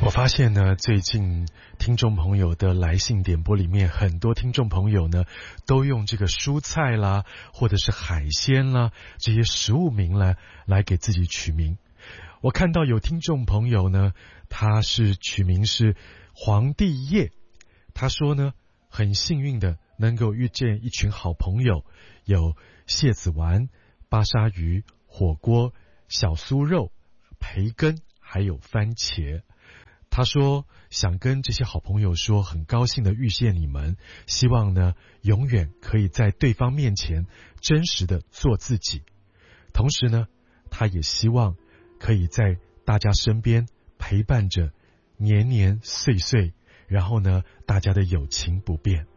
我发现呢，最近听众朋友的来信点播里面，很多听众朋友呢，都用这个蔬菜啦，或者是海鲜啦，这些食物名来给自己取名。我看到有听众朋友呢，他是取名是黄帝叶，他说呢，很幸运的能够遇见一群好朋友，有蟹子丸、巴沙鱼、火锅、小酥肉、培根，还有番茄。他说想跟这些好朋友说，很高兴的遇见你们，希望呢永远可以在对方面前真实的做自己。同时呢，他也希望可以在大家身边陪伴着年年岁岁，然后呢大家的友情不变。